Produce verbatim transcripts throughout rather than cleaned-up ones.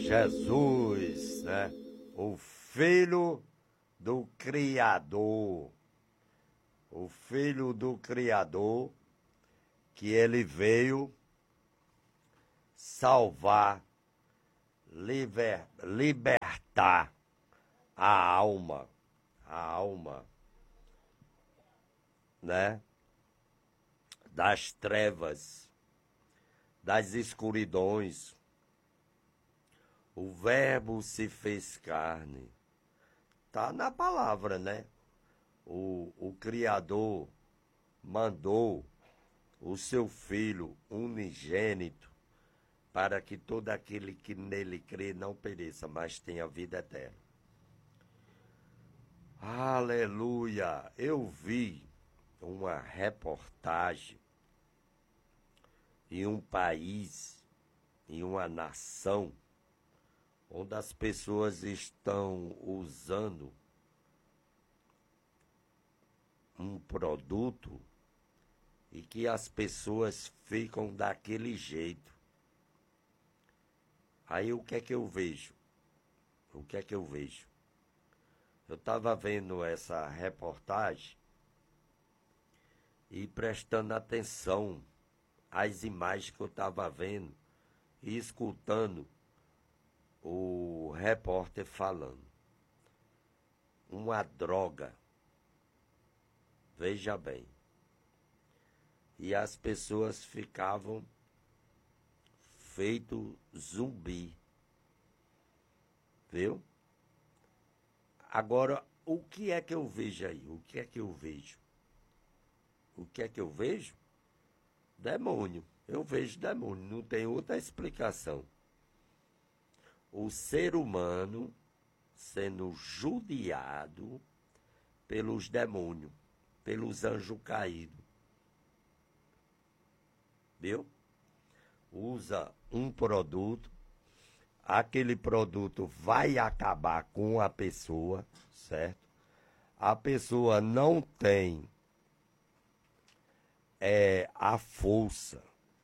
Jesus, né? O Filho do Criador. O Filho do Criador, que ele veio salvar, liber, libertar a alma, a alma, né? Das trevas, das escuridões. O Verbo se fez carne. Tá na palavra, né? O, o Criador mandou o seu Filho unigênito para que todo aquele que nele crê não pereça, mas tenha vida eterna. Aleluia! Eu vi uma reportagem em um país, em uma nação, onde as pessoas estão usando um produto e que as pessoas ficam daquele jeito. Aí o que é que eu vejo? O que é que eu vejo? Eu estava vendo essa reportagem e prestando atenção às imagens que eu estava vendo e escutando o repórter falando. Uma droga. Veja bem. E as pessoas ficavam feito zumbi. Viu? Agora, o que é que eu vejo aí? O que é que eu vejo? O que é que eu vejo? Demônio. Eu vejo demônio. Não tem outra explicação. O ser humano sendo judiado pelos demônios, pelos anjos caídos. Viu? Usa um produto, aquele produto vai acabar com a pessoa, certo? A pessoa não tem é, a força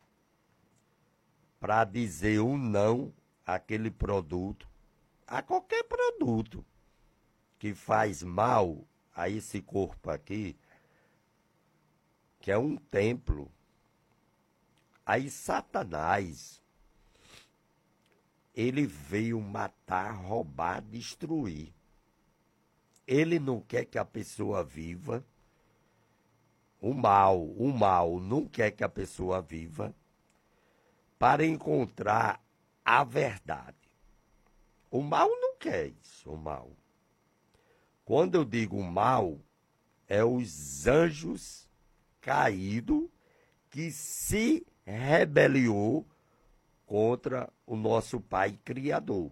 para dizer um não àquele produto, a qualquer produto que faz mal a esse corpo aqui, que é um templo. Aí Satanás, ele veio matar, roubar, destruir. Ele não quer que a pessoa viva. O mal, o mal não quer que a pessoa viva para encontrar a verdade. O mal não quer isso, o mal. Quando eu digo mal, é os anjos caídos que se rebeliou contra o nosso Pai Criador.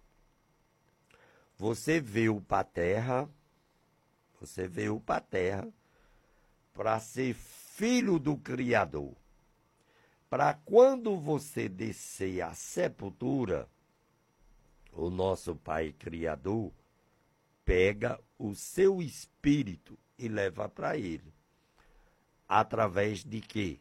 Você veio para a terra, você veio para a terra para ser filho do Criador. Para quando você descer à sepultura, o nosso Pai Criador pega o seu espírito e leva para ele. Através de quê?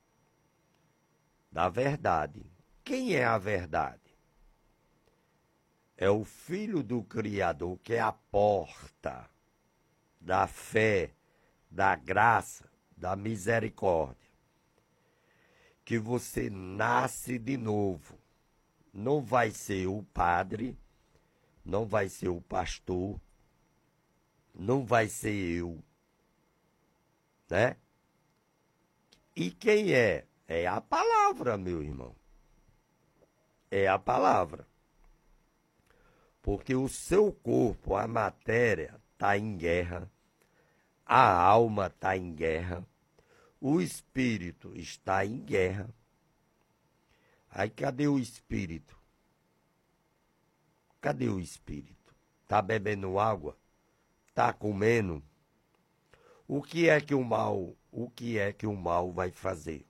Da verdade. Quem é a verdade? É o Filho do Criador, que é a porta da fé, da graça, da misericórdia. Que você nasce de novo. Não vai ser o padre, não vai ser o pastor, não vai ser eu, né? E quem é? É a palavra, meu irmão. É a palavra. Porque o seu corpo, a matéria, está em guerra, a alma está em guerra, o espírito está em guerra. Aí cadê o espírito? Cadê o espírito? Está bebendo água? Está comendo? O que é que o mal, o que é que o mal vai fazer?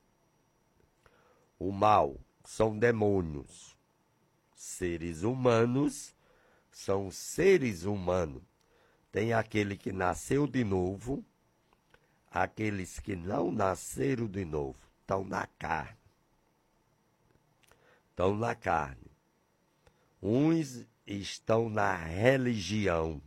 O mal são demônios. Seres humanos são seres humanos. Tem aquele que nasceu de novo, aqueles que não nasceram de novo, estão na carne. Estão na carne. Uns estão na religião.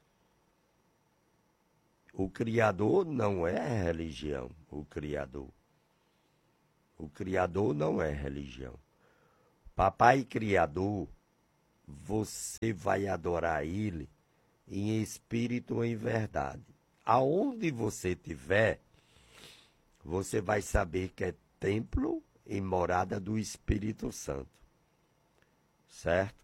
O Criador não é religião, o Criador. O Criador não é religião. Papai Criador, você vai adorar Ele em espírito ou em verdade. Aonde você estiver, você vai saber que é templo e morada do Espírito Santo. Certo?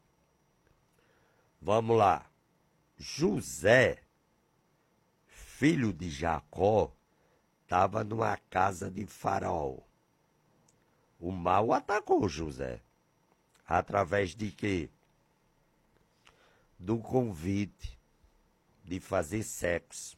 Vamos lá. José, filho de Jacó, estava numa casa de Faraó. O mal atacou José. Através de quê? Do convite de fazer sexo.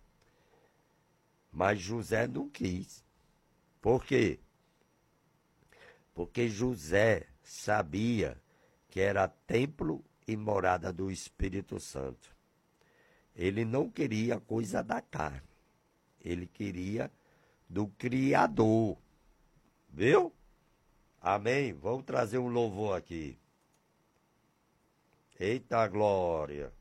Mas José não quis. Por quê? Porque José sabia que era templo e morada do Espírito Santo. Ele não queria coisa da carne. Ele queria do Criador. Viu? Amém? Vamos trazer um louvor aqui. Eita glória!